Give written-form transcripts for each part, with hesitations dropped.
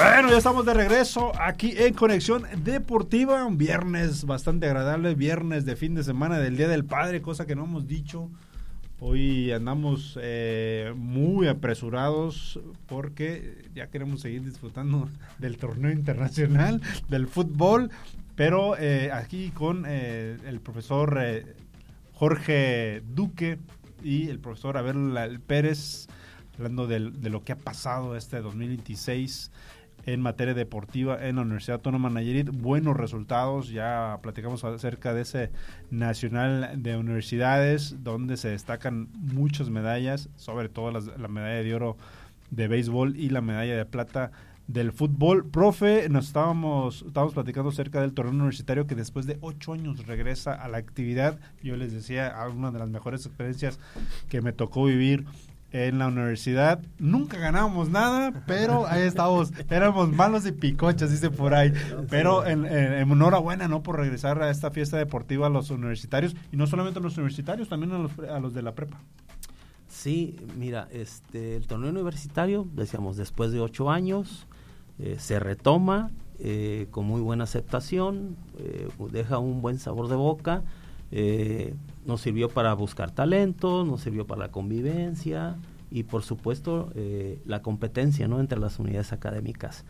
Bueno, ya estamos de regreso aquí en Conexión Deportiva, un viernes bastante agradable, viernes de fin de semana del Día del Padre, cosa que no hemos dicho. Hoy andamos muy apresurados porque ya queremos seguir disfrutando del torneo internacional, del fútbol, pero aquí con el profesor Jorge Duque y el profesor Abel Pérez, hablando de lo que ha pasado este 2026 en materia deportiva en la Universidad Autónoma Nayarit. Buenos resultados, ya platicamos acerca de ese Nacional de Universidades, donde se destacan muchas medallas, sobre todo la medalla de oro de béisbol y la medalla de plata del fútbol. Profe, estábamos platicando acerca del torneo universitario que después de 8 años regresa a la actividad. Yo les decía, una de las mejores experiencias que me tocó vivir en la universidad. Nunca ganábamos nada, pero ahí estábamos, éramos malos y picochas, dice por ahí, pero enhorabuena, ¿no?, por regresar a esta fiesta deportiva a los universitarios, y no solamente a los universitarios, también a los de la prepa. Sí, mira, el torneo universitario, decíamos, después de 8 años, se retoma con muy buena aceptación, deja un buen sabor de boca. Nos sirvió para buscar talentos, nos sirvió para la convivencia y por supuesto la competencia, ¿no?, entre las unidades académicas.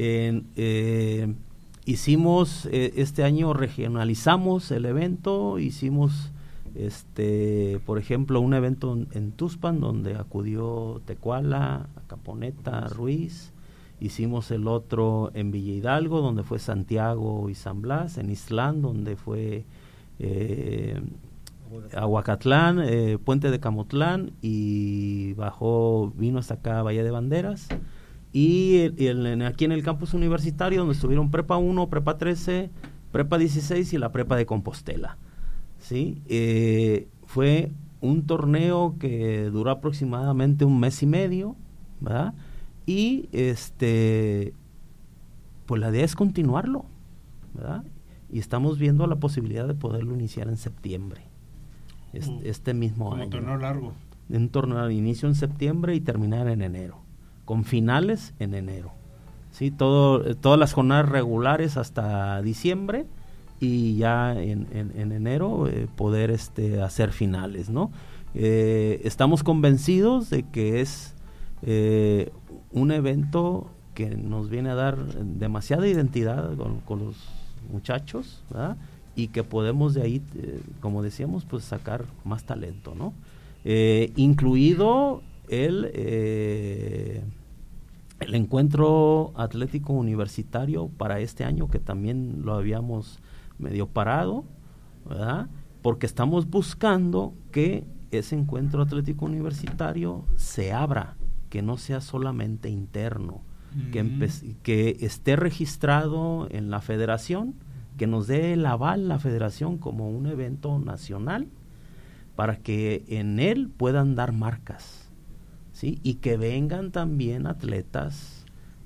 Hicimos este año, regionalizamos el evento, hicimos por ejemplo un evento en Tuxpan donde acudió Tecuala, Caponeta, Ruiz. Hicimos el otro en Villa Hidalgo donde fue Santiago y San Blas, en Islán donde fue Aguacatlán, Puente de Camotlán, y vino hasta acá Bahía de Banderas, y aquí en el campus universitario donde estuvieron Prepa 1, Prepa 13, Prepa 16 y la Prepa de Compostela, ¿sí? Fue un torneo que duró aproximadamente 1 mes y medio, ¿verdad? Y pues la idea es continuarlo, ¿verdad? Y estamos viendo la posibilidad de poderlo iniciar en septiembre, este mismo año. Un torneo largo. Un torneo de inicio en septiembre y terminar en enero, con finales en enero. ¿Sí? Todas las jornadas regulares hasta diciembre y ya en enero poder hacer finales, ¿no? Estamos convencidos de que es un evento que nos viene a dar demasiada identidad con los muchachos, ¿verdad? Y que podemos de ahí, como decíamos, pues sacar más talento, ¿no? Incluido el encuentro atlético universitario para este año, que también lo habíamos medio parado, ¿verdad? Porque estamos buscando que ese encuentro atlético universitario se abra, que no sea solamente interno, que esté registrado en la federación, que nos dé el aval la federación como un evento nacional, para que en él puedan dar marcas, ¿sí? Y que vengan también atletas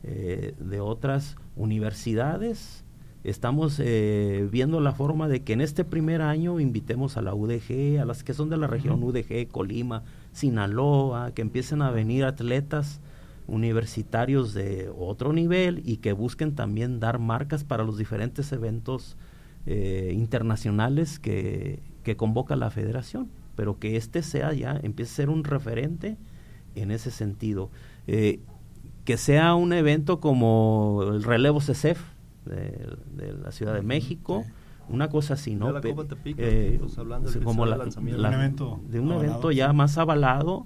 de otras universidades. Estamos viendo la forma de que en este primer año invitemos a la UDG, a las que son de la región UDG, Colima, Sinaloa, que empiecen a venir atletas universitarios de otro nivel y que busquen también dar marcas para los diferentes eventos internacionales que convoca la federación, pero que empiece a ser un referente en ese sentido, que sea un evento como el relevo CECEF de la Ciudad de México, una cosa así, ¿no? De la Copa Tepic, hablando como de un evento ya más avalado,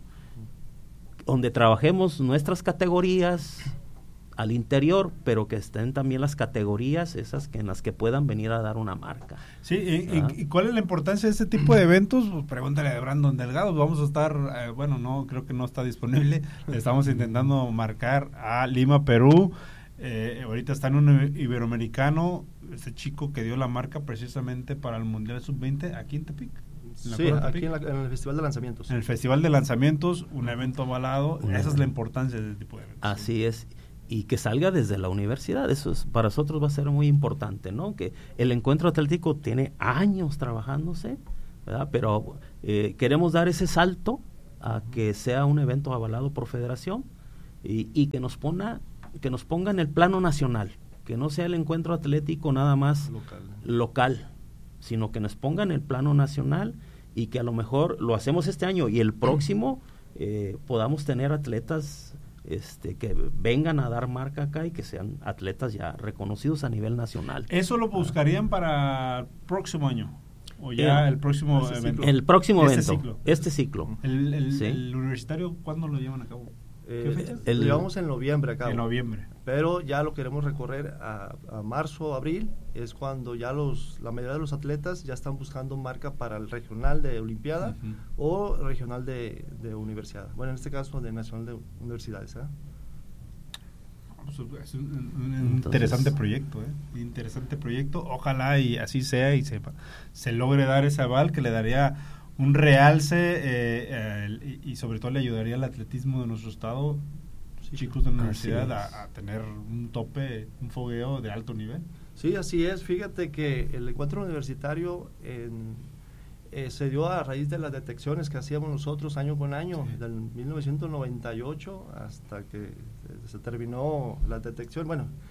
donde trabajemos nuestras categorías al interior, pero que estén también las categorías esas en las que puedan venir a dar una marca. Sí, ¿y cuál es la importancia de este tipo de eventos? Pues pregúntale a Brandon Delgado. Vamos a estar, no, creo que no está disponible. Estamos intentando marcar a Lima, Perú. Ahorita está en un iberoamericano, ese chico que dio la marca precisamente para el Mundial Sub-20 aquí en Tepic. Sí, aquí en el Festival de Lanzamientos. En el Festival de Lanzamientos, un evento avalado. Esa es la importancia de este tipo de eventos. Así es, y que salga desde la universidad. Eso para nosotros va a ser muy importante, ¿no? Que el encuentro atlético tiene años trabajándose, ¿verdad? Pero queremos dar ese salto a que sea un evento avalado por federación y que nos ponga nos pongan el plano nacional, que no sea el encuentro atlético nada más local, sino que nos pongan el plano nacional y que a lo mejor lo hacemos este año y el próximo podamos tener atletas que vengan a dar marca acá y que sean atletas ya reconocidos a nivel nacional. ¿Eso lo buscarían para el próximo año? ¿O ya el próximo evento? El próximo este evento. Ciclo. Este ciclo. ¿El universitario cuándo lo llevan a cabo? ¿Qué fechas? Lo llevamos en noviembre a cabo. En noviembre. Pero ya lo queremos recorrer a marzo, abril, es cuando ya la mayoría de los atletas ya están buscando marca para el regional de Olimpiada o regional de universidad. Bueno, en este caso de nacional de universidades. Es un interesante proyecto, interesante proyecto. Ojalá y así sea y se logre dar ese aval que le daría un realce y sobre todo le ayudaría al atletismo de nuestro estado, chicos de la universidad, a tener un tope, un fogueo de alto nivel. Sí, así es. Fíjate que el encuentro universitario se dio a raíz de las detecciones que hacíamos nosotros año con año, del 1998 hasta que se terminó la detección,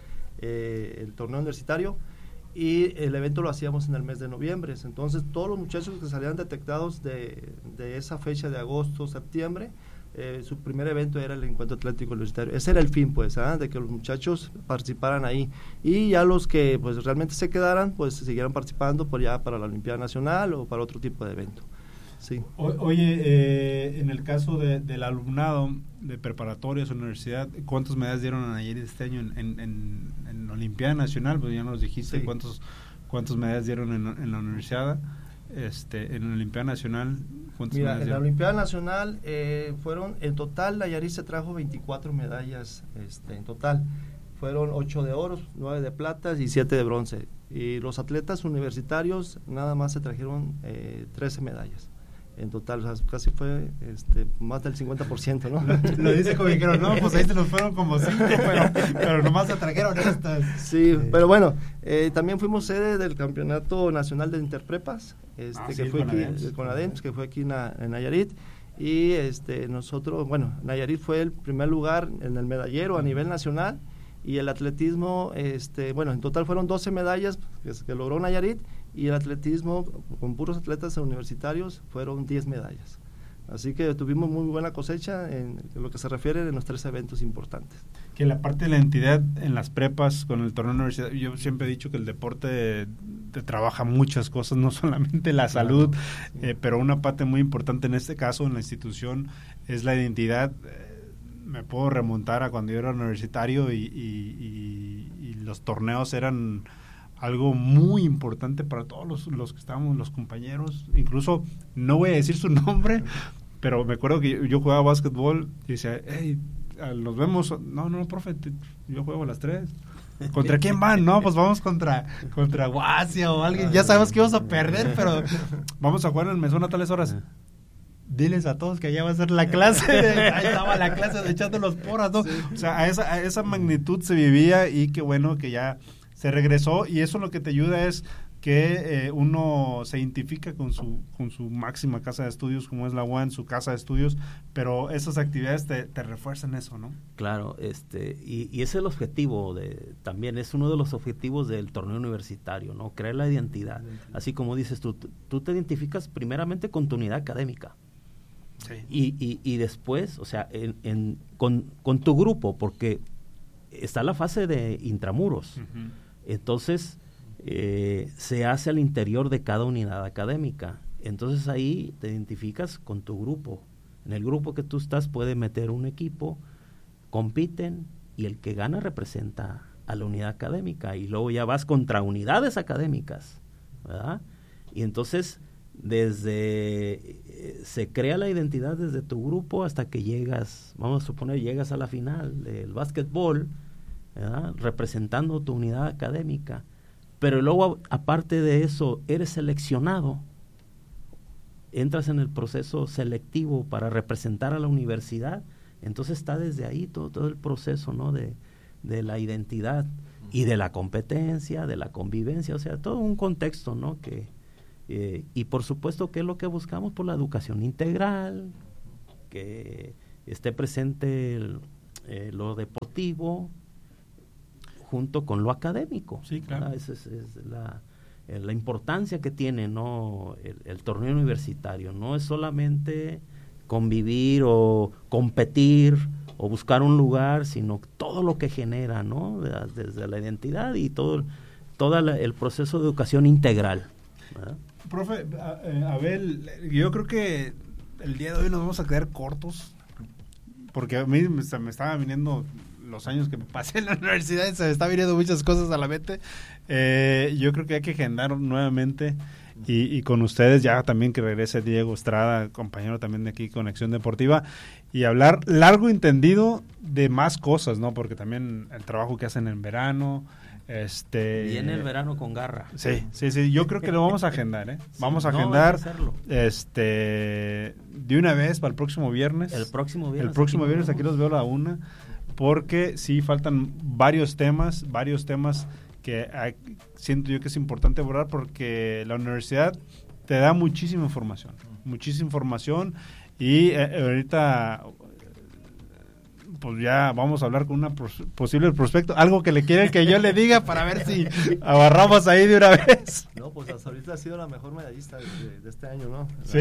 el torneo universitario, y el evento lo hacíamos en el mes de noviembre. Entonces todos los muchachos que salían detectados de esa fecha de agosto, septiembre, su primer evento era el encuentro atlético universitario. Ese era el fin, pues, de que los muchachos participaran ahí, y ya los que pues realmente se quedaran, pues siguieran participando ya para la Olimpiada Nacional o para otro tipo de evento. Sí. Oye, en el caso del alumnado de preparatorias, universidad, ¿cuántas medallas dieron a Nayarit este año en Olimpiada Nacional? Pues ya nos dijiste cuántas medallas dieron en la universidad. En la Olimpiada Nacional, ¿cuántas medallas dieron? En la Olimpiada Nacional fueron, en total, Nayarit se trajo 24 medallas en total. Fueron 8 de oro, 9 de plata y 7 de bronce. Y los atletas universitarios nada más se trajeron 13 medallas. En total, o sea, casi fue más del 50%, ¿no? Lo dice como dijeron, no, pues ahí se nos fueron como 5, pero nomás se trajeron estas. Sí, pero bueno, también fuimos sede del Campeonato Nacional de Interprepas, que fue aquí, el CONADEMS, que fue aquí en Nayarit, y nosotros, Nayarit fue el primer lugar en el medallero a nivel nacional, y el atletismo, en total fueron 12 medallas que logró Nayarit, y el atletismo con puros atletas universitarios fueron 10 medallas. Así que tuvimos muy buena cosecha en lo que se refiere a los 3 eventos importantes. Que la parte de la entidad en las prepas con el torneo universitario, yo siempre he dicho que el deporte te trabaja muchas cosas, no solamente la salud, pero una parte muy importante en este caso en la institución es la identidad. Me puedo remontar a cuando yo era universitario y los torneos eran algo muy importante para todos los que estábamos, los compañeros. Incluso, no voy a decir su nombre, pero me acuerdo que yo jugaba básquetbol y decía, hey, nos vemos. No, profe, yo juego a las 3. ¿Contra quién van? No, pues vamos contra Guasia o alguien. Ya sabemos que vamos a perder, pero vamos a jugar en el mesón a tales horas. Diles a todos que allá va a ser la clase. Ahí estaba la clase de echando los porras, ¿no? Sí. O sea, a esa magnitud se vivía, y qué bueno que ya se regresó, y eso lo que te ayuda es que uno se identifica con su máxima casa de estudios, como es la UAN, su casa de estudios, pero esas actividades te refuerzan eso, ¿no? Claro, y es el objetivo, también es uno de los objetivos del torneo universitario, ¿no? Crear la identidad. Así como dices tú te identificas primeramente con tu unidad académica. Sí. Y después, o sea, con tu grupo, porque está la fase de intramuros. Uh-huh. Entonces, se hace al interior de cada unidad académica. Entonces ahí te identificas con tu grupo. En el grupo que tú estás puede meter un equipo, compiten, y el que gana representa a la unidad académica, y luego ya vas contra unidades académicas, ¿verdad? Y entonces se crea la identidad desde tu grupo hasta que llegas, vamos a suponer, llegas a la final del básquetbol, ¿verdad? Representando tu unidad académica, pero luego aparte de eso eres seleccionado, entras en el proceso selectivo para representar a la universidad. Entonces está desde ahí todo el proceso, ¿no? de la identidad y de la competencia, de la convivencia, o sea, todo un contexto, ¿no? Y por supuesto, ¿qué es lo que buscamos? Por la educación integral, que esté presente lo deportivo, junto con lo académico. Sí, claro. Esa es la importancia que tiene, ¿no? El torneo universitario. No es solamente convivir o competir o buscar un lugar, sino todo lo que genera, ¿no? Desde la identidad y todo el proceso de educación integral, ¿verdad? Profe, Abel, yo creo que el día de hoy nos vamos a quedar cortos, porque a mí me estaban viniendo los años que pasé en la universidad, se me está viniendo muchas cosas a la mente. Yo creo que hay que agendar nuevamente y con ustedes ya también que regrese Diego Estrada, compañero también de aquí, Conexión Deportiva, y hablar largo y entendido de más cosas, ¿no? Porque también el trabajo que hacen en verano, Viene el verano con garra. Sí, yo creo que lo vamos a agendar, ¿eh? Vamos a agendar de una vez para el próximo viernes. El próximo viernes aquí los veo a la 1:00, porque sí faltan varios temas que siento yo que es importante abordar, porque la universidad te da muchísima información y ahorita pues ya vamos a hablar con una posible prospecto, algo que le quieren que yo le diga para ver si agarramos ahí de una vez. No, pues hasta ahorita ha sido la mejor medallista de este año, ¿no? Sí.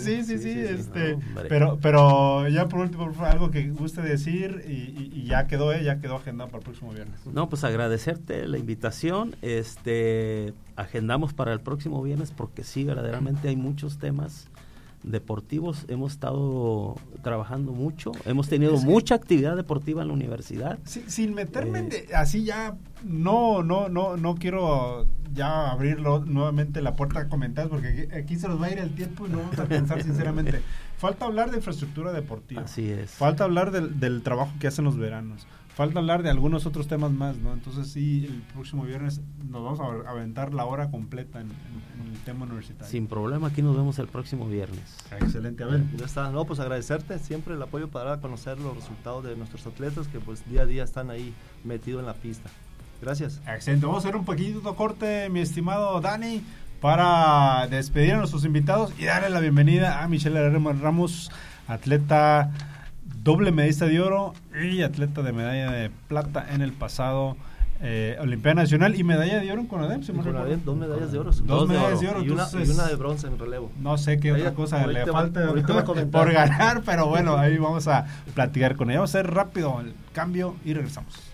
Pero ya por último, algo que guste decir y ya quedó agendado para el próximo viernes. No, pues agradecerte la invitación, agendamos para el próximo viernes, porque sí, verdaderamente hay muchos temas deportivos. Hemos estado trabajando mucho, hemos tenido mucha actividad deportiva en la universidad. Sí, sin meterme así ya, no quiero ya abrir nuevamente la puerta a comentarios, porque aquí se nos va a ir el tiempo y no vamos a pensar sinceramente. Falta hablar de infraestructura deportiva. Así es. Falta hablar del trabajo que hacen los veranos. Falta hablar de algunos otros temas más, ¿no? Entonces sí, el próximo viernes nos vamos a aventar la hora completa en el tema universitario. Sin problema, aquí nos vemos el próximo viernes. Excelente, a ver. Ya está, no, pues agradecerte siempre el apoyo para dar a conocer los resultados de nuestros atletas que pues día a día están ahí metidos en la pista. Gracias. Excelente, vamos a hacer un poquito corte, mi estimado Dani, para despedir a nuestros invitados y darle la bienvenida a Michelle Ramos, atleta doble medallista de oro y atleta de medalla de plata en el pasado Olimpiada Nacional y medalla de oro en CONADEM. Dos medallas de oro. Dos medallas de oro. Y una de bronce en relevo. No sé qué otra cosa le falta por ganar, pero bueno, ahí vamos a platicar con ella. Vamos a hacer rápido el cambio y regresamos.